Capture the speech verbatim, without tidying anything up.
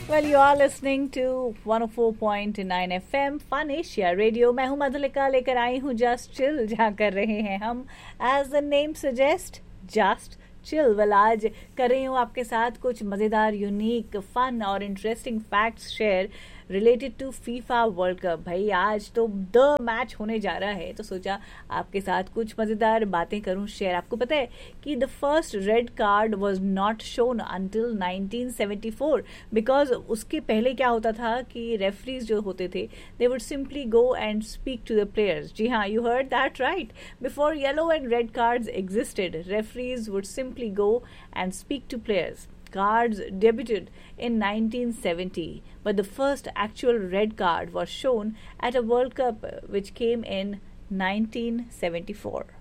Well, you are listening to one oh four point nine F M Fun Asia Radio. मैं हूँ मधुलिका, लेकर आई हूँ just chill, जहाँ कर रहे हैं हम as the name suggest just chill. Well, आज कर रही हूँ आपके साथ कुछ मज़ेदार, यूनिक, फन और interesting facts share related to FIFA world cup. भाई आज तो द मैच होने जा रहा है, तो सोचा आपके साथ कुछ मज़ेदार बातें करूं शेयर। आपको पता है कि the first red card was not shown until nineteen seventy four, because उसके पहले क्या होता था कि रेफरीज जो होते थे they would simply go and speak to the players. जी हाँ, you heard that right. Before yellow and red cards existed, referees would simply go and speak two players. Cards debuted in nineteen seventy, but the first actual red card was shown at a World Cup which came in nineteen seventy-four.